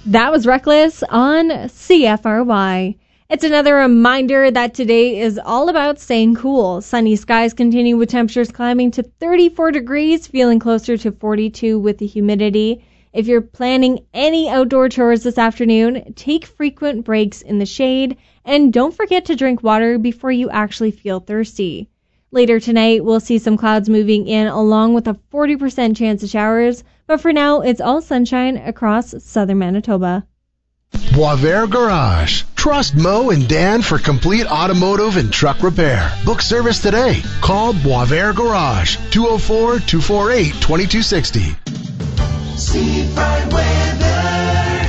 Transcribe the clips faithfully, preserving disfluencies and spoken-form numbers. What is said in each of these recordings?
That was Reckless on C F R Y. It's another reminder that today is all about staying cool. Sunny skies continue with temperatures climbing to thirty-four degrees, feeling closer to forty-two with the humidity. If you're planning any outdoor chores this afternoon, take frequent breaks in the shade and don't forget to drink water before you actually feel thirsty. Later tonight, we'll see some clouds moving in along with a forty percent chance of showers, but for now, it's all sunshine across southern Manitoba. Boisvert Garage. Trust Mo and Dan for complete automotive and truck repair. Book service today. Call Boisvert Garage, two oh four, two four eight, two two six oh. Seafront weather.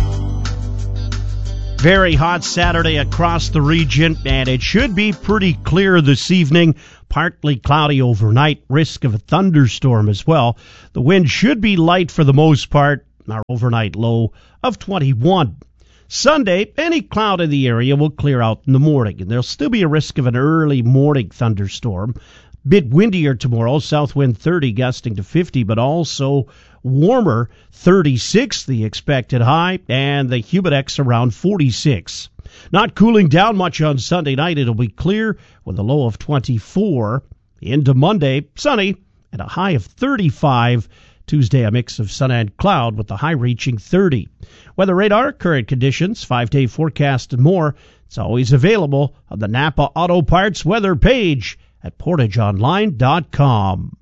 Very hot Saturday across the region, and it should be pretty clear this evening. Partly cloudy overnight, risk of a thunderstorm as well. The wind should be light for the most part. Our overnight low of twenty-one. Sunday, any cloud in the area will clear out in the morning, and there'll still be a risk of an early morning thunderstorm. Bit windier tomorrow, south wind thirty gusting to fifty, but also warmer, thirty-six the expected high, and the humidex around forty-six. Not cooling down much on Sunday night. It'll be clear with a low of twenty-four. Into Monday, sunny and a high of thirty-five. Tuesday, a mix of sun and cloud with the high reaching thirty. Weather radar, current conditions, five-day forecast, and more. It's always available on the Napa Auto Parts weather page at portage online dot com.